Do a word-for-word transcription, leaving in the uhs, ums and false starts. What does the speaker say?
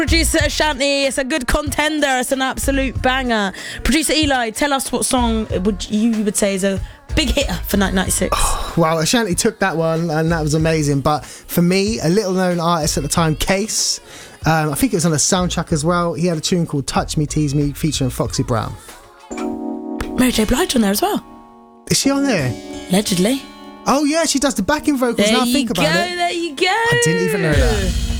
Producer Ashanti, it's a good contender. It's an absolute banger. Producer Eli, tell us what song would you would say is a big hitter for nineteen ninety-six. Oh, wow, Ashanti took that one and that was amazing. But for me, a little known artist at the time, Case, um, I think it was on a soundtrack as well. He had a tune called Touch Me, Tease Me featuring Foxy Brown. Mary J. Blige on there as well. Is she on there? Allegedly. Oh yeah, she does the backing vocals. There now I you think go, about it. there you go. I didn't even know that.